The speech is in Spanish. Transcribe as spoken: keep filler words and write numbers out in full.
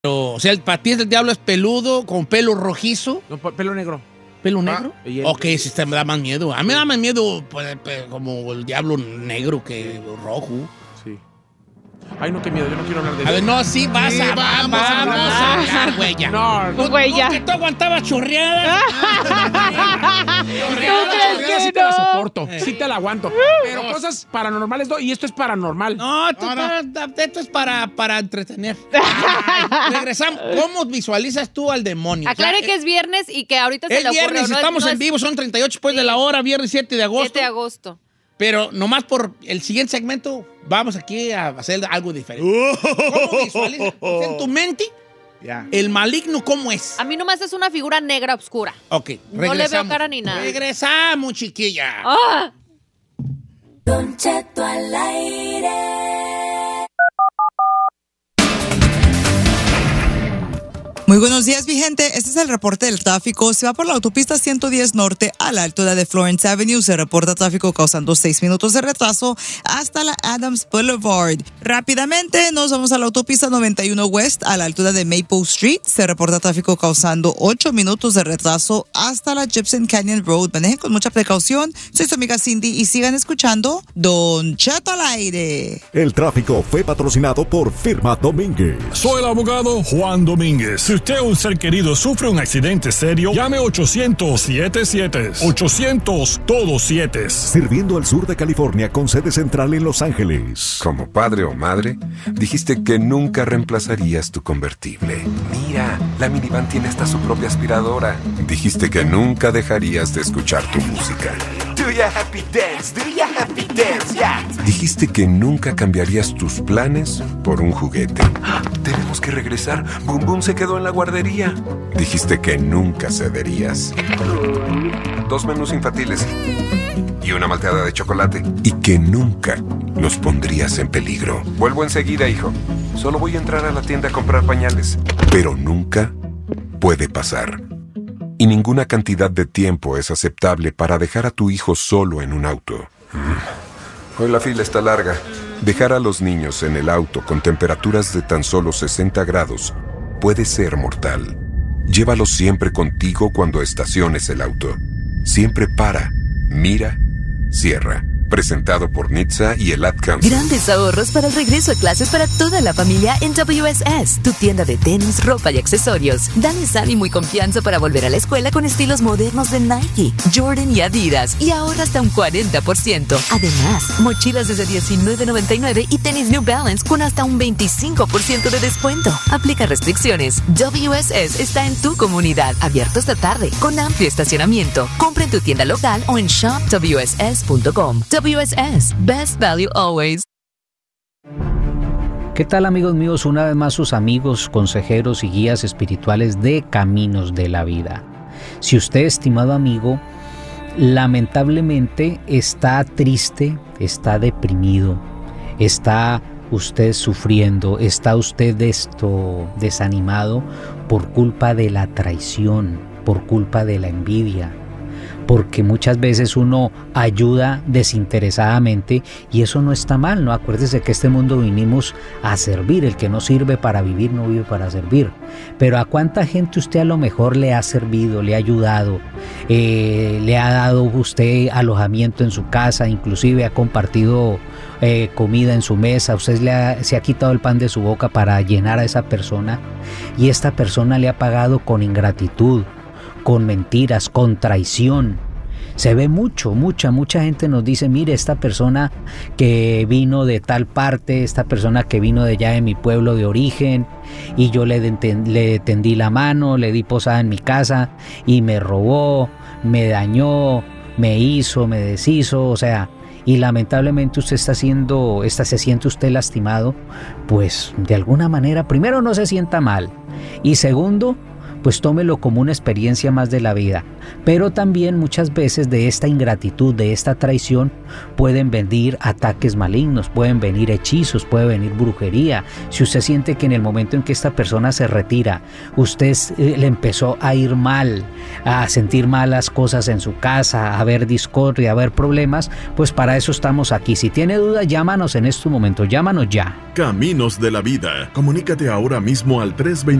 O sea, el para ti el diablo es peludo, con pelo rojizo. No, pelo negro. ¿Pelo negro? Ah, el, ok, sí, me da más miedo. A mí me da más miedo pues, pues, como el diablo negro que rojo. Sí. Ay, no, qué miedo, yo no quiero hablar de eso. A ver, no, sí, vas sí, a, vamos, vamos a hablar, a hablar güey, ya. No, no, güey, ya. No, que tú aguantabas chorreada. Chorreada sí no. te la soporto, eh. sí te la aguanto. Pero no. Cosas paranormales no, y esto es paranormal. No, esto, no, para, no. esto es para, para entretener. Ay, regresamos. ¿Cómo visualizas tú al demonio? Aclare o sea, que es viernes y que ahorita se le ocurre. Es viernes, no estamos es, no en vivo, son treinta y ocho después sí. de la hora, viernes siete de agosto. siete de agosto. Pero nomás por el siguiente segmento vamos aquí a hacer algo diferente. ¿Cómo visualizas? O sea, en tu mente, yeah. el maligno, ¿cómo es? A mí nomás es una figura negra oscura. Ok, regresamos. No le veo cara ni nada. Regresamos, chiquilla. ¡Ah! Don Cheto al aire. Muy buenos días, mi gente. Este es el reporte del tráfico. Se va por la autopista ciento diez Norte a la altura de Florence Avenue. Se reporta tráfico causando seis minutos de retraso hasta la Adams Boulevard. Rápidamente nos vamos a la autopista noventa y uno West a la altura de Maple Street. Se reporta tráfico causando ocho minutos de retraso hasta la Gibson Canyon Road. Manejen con mucha precaución. Soy su amiga Cindy y sigan escuchando Don Cheto al aire. El tráfico fue patrocinado por Firma Domínguez. Soy el abogado Juan Domínguez. Si usted o un ser querido sufre un accidente serio, llame ochocientos siete siete. ochocientos todo siete. Sirviendo al sur de California con sede central en Los Ángeles. Como padre o madre, dijiste que nunca reemplazarías tu convertible. Mira, la minivan tiene hasta su propia aspiradora. Dijiste que nunca dejarías de escuchar tu música. Do ya happy dance, do ya happy dance, yeah. Dijiste que nunca cambiarías tus planes por un juguete. ¡Ah! Tenemos que regresar. Boom Boom se quedó en la guardería. Dijiste que nunca cederías. Dos menús infantiles y una malteada de chocolate. Y que nunca los pondrías en peligro. Vuelvo enseguida, hijo. Solo voy a entrar a la tienda a comprar pañales. Pero nunca puede pasar. Y ninguna cantidad de tiempo es aceptable para dejar a tu hijo solo en un auto. Hoy la fila está larga. Dejar a los niños en el auto con temperaturas de tan solo sesenta grados puede ser mortal. Llévalos siempre contigo cuando estaciones el auto. Siempre para, mira, cierra. Presentado por N H T S A y el Ad Council. Grandes ahorros para el regreso a clases para toda la familia en W S S, tu tienda de tenis, ropa y accesorios. Dales ánimo y confianza para volver a la escuela con estilos modernos de Nike, Jordan y Adidas. Y ahora hasta un cuarenta por ciento. Además, mochilas desde diecinueve noventa y nueve y tenis New Balance con hasta un veinticinco por ciento de descuento. Aplica restricciones. W S S está en tu comunidad, abierto esta tarde, con amplio estacionamiento. Compra en tu tienda local o en shop w s s punto com. W S S, best value always. ¿Qué tal, amigos míos? Una vez más sus amigos, consejeros y guías espirituales de Caminos de la Vida. Si usted, estimado amigo, lamentablemente está triste, está deprimido, está usted sufriendo, está usted esto desanimado por culpa de la traición, por culpa de la envidia, porque muchas veces uno ayuda desinteresadamente y eso no está mal, ¿no? Acuérdese que este mundo vinimos a servir, el que no sirve para vivir no vive para servir. Pero ¿a cuánta gente usted a lo mejor le ha servido, le ha ayudado, eh, le ha dado usted alojamiento en su casa, inclusive ha compartido eh, comida en su mesa, usted le ha, se ha quitado el pan de su boca para llenar a esa persona y esta persona le ha pagado con ingratitud, con mentiras, con traición? Se ve mucho, mucha, mucha gente nos dice, mire, esta persona que vino de tal parte, esta persona que vino de allá de mi pueblo de origen, y yo le, le tendí la mano, le di posada en mi casa, y me robó, me dañó, me hizo, me deshizo, o sea, y lamentablemente usted está haciendo, está, se siente usted lastimado, pues de alguna manera, primero no se sienta mal, y segundo, pues tómelo como una experiencia más de la vida. Pero también muchas veces de esta ingratitud, de esta traición, pueden venir ataques malignos, pueden venir hechizos, puede venir brujería. Si usted siente que en el momento en que esta persona se retira, usted eh, le empezó a ir mal, a sentir malas cosas en su casa, a ver discordia, a ver problemas, pues para eso estamos aquí. Si tiene duda, llámanos en este momento, llámanos ya. Caminos de la Vida. Comunícate ahora mismo al tres dos